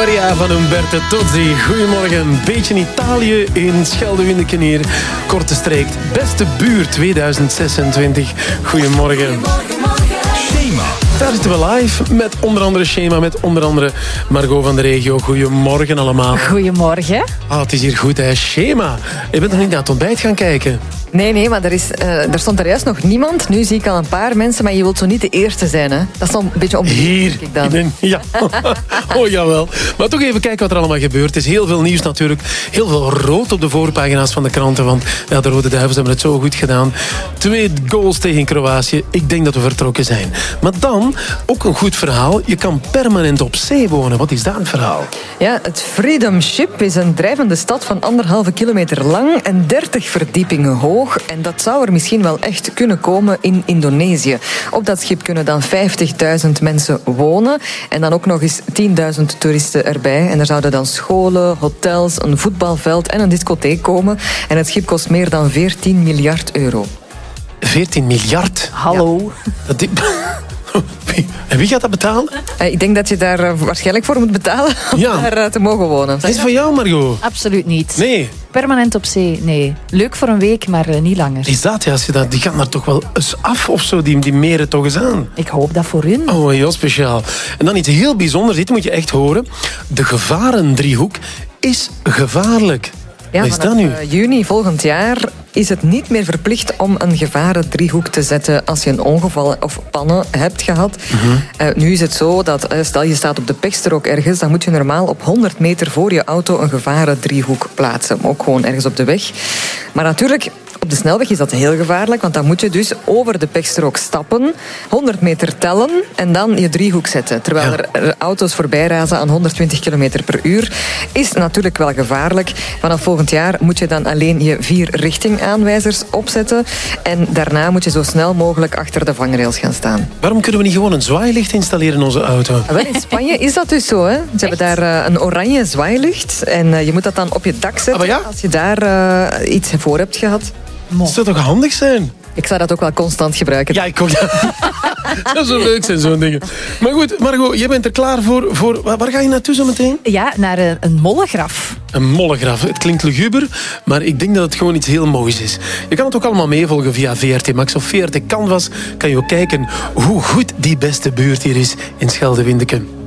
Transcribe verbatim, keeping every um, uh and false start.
Aria van Umberto Tozzi. Goedemorgen. Een beetje Italië in Scheldewindeken hier. Korte streek. Beste buurt tweeduizend zesentwintig. Goedemorgen. Shema. Daar zitten we live met onder andere Shema, met onder andere Margot van de regio. Goedemorgen allemaal. Goedemorgen. Ah, het is hier goed, hè. Shema. Je bent nog niet naar het ontbijt gaan kijken. Nee, nee, maar er, is, uh, er stond er juist nog niemand. Nu zie ik al een paar mensen, maar je wilt zo niet de eerste zijn, hè? Dat is dan een beetje onbekend. Hier. Ik dan. Ben, ja. Oh, jawel. Maar toch even kijken wat er allemaal gebeurt. Er is heel veel nieuws natuurlijk. Heel veel rood op de voorpagina's van de kranten. Want ja, de Rode Duivels hebben het zo goed gedaan. Twee goals tegen Kroatië. Ik denk dat we vertrokken zijn. Maar dan, ook een goed verhaal. Je kan permanent op zee wonen. Wat is daar het verhaal? Ja, het Freedom Ship is een drijvende stad van anderhalve kilometer lang en dertig verdiepingen hoog. En dat zou er misschien wel echt kunnen komen in Indonesië. Op dat schip kunnen dan vijftigduizend mensen wonen. En dan ook nog eens tienduizend toeristen erbij. En er zouden dan scholen, hotels, een voetbalveld en een discotheek komen. En het schip kost meer dan veertien miljard euro. veertien miljard? Hallo. Ja. Dat En wie gaat dat betalen? Ik denk dat je daar waarschijnlijk voor moet betalen om ja. daar te mogen wonen. Dat is van jou, Margot? Absoluut niet. Nee. Permanent op zee, nee. Leuk voor een week, maar uh, niet langer. Is dat, ja, als je dat, die gaan daar toch wel eens af of zo, die, die meren toch eens aan? Ik hoop dat voor hun. Oh, heel speciaal. En dan iets heel bijzonders, dit moet je echt horen. De gevarendriehoek is gevaarlijk. Ja, Wat is dat nu? Uh, juni volgend jaar is het niet meer verplicht om een gevarendriehoek te zetten als je een ongeval of pannen hebt gehad. Mm-hmm. Uh, nu is het zo dat, uh, stel je staat op de Peksterook ergens, dan moet je normaal op honderd meter voor je auto een gevarendriehoek plaatsen. Ook gewoon ergens op de weg. Maar natuurlijk, op de snelweg is dat heel gevaarlijk, want dan moet je dus over de Peksterook stappen, honderd meter tellen en dan je driehoek zetten. Terwijl ja. er auto's voorbij razen aan honderdtwintig kilometer per uur. Is natuurlijk wel gevaarlijk. Vanaf volgend jaar moet je dan alleen je vier richtingaanwijzers opzetten en daarna moet je zo snel mogelijk achter de vangrails gaan staan. Waarom kunnen we niet gewoon een zwaailicht installeren in onze auto? Wel, in Spanje is dat dus zo, hè. Ze Echt? hebben daar uh, een oranje zwaailicht en uh, je moet dat dan op je dak zetten ah, ja? als je daar uh, iets voor hebt gehad. Dat zou toch handig zijn? Ik zou dat ook wel constant gebruiken. Ja, ik ook. Dat zou leuk zijn, zo'n dingen. Maar goed, Margot, jij bent er klaar voor. voor waar ga je naartoe zo meteen? Ja, naar een, een mollengraf. Een mollengraf. Het klinkt luguber, maar ik denk dat het gewoon iets heel moois is. Je kan het ook allemaal meevolgen via V R T Max of V R T Canvas. Kan je ook kijken hoe goed die beste buurt hier is in Scheldewindeken.